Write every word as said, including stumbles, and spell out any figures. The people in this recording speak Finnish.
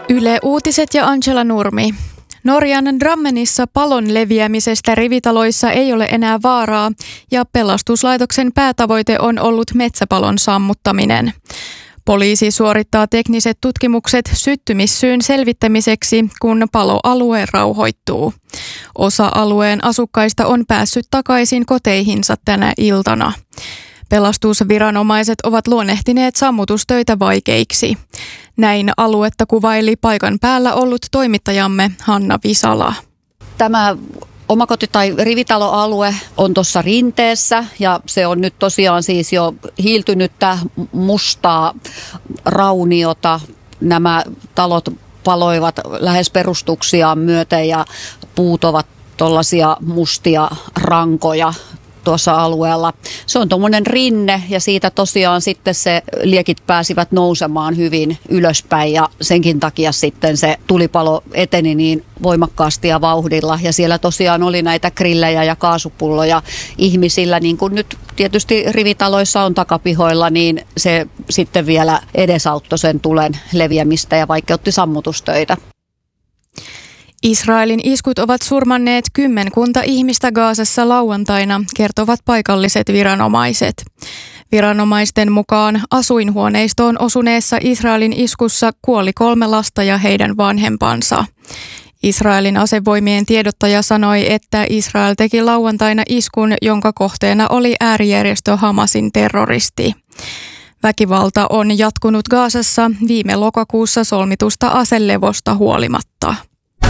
Yle Uutiset ja Angela Nurmi. Norjan Drammenissa palon leviämisestä rivitaloissa ei ole enää vaaraa ja pelastuslaitoksen päätavoite on ollut metsäpalon sammuttaminen. Poliisi suorittaa tekniset tutkimukset syttymissyyn selvittämiseksi, kun paloalue rauhoittuu. Osa alueen asukkaista on päässyt takaisin koteihinsa tänä iltana. Pelastusviranomaiset ovat luonnehtineet sammutustöitä vaikeiksi. Näin aluetta kuvaili paikan päällä ollut toimittajamme Hanna Visala. Tämä omakoti- tai rivitaloalue on tuossa rinteessä ja se on nyt tosiaan siis jo hiiltynyttä mustaa rauniota. Nämä talot paloivat lähes perustuksiaan myöten ja puut ovat tuollaisia mustia rankoja tuossa alueella. Se on tuommoinen rinne ja siitä tosiaan sitten se liekit pääsivät nousemaan hyvin ylöspäin ja senkin takia sitten se tulipalo eteni niin voimakkaasti ja vauhdilla. Ja siellä tosiaan oli näitä grillejä ja kaasupulloja ihmisillä, niin kuin nyt tietysti rivitaloissa on takapihoilla, niin se sitten vielä edesauttoi sen tulen leviämistä ja vaikeutti sammutustöitä. Israelin iskut ovat surmanneet kymmenkunta ihmistä Gazassa lauantaina, kertovat paikalliset viranomaiset. Viranomaisten mukaan asuinhuoneistoon osuneessa Israelin iskussa kuoli kolme lasta ja heidän vanhempansa. Israelin asevoimien tiedottaja sanoi, että Israel teki lauantaina iskun, jonka kohteena oli äärijärjestö Hamasin terroristi. Väkivalta on jatkunut Gazassa viime lokakuussa solmitusta aselevosta huolimatta.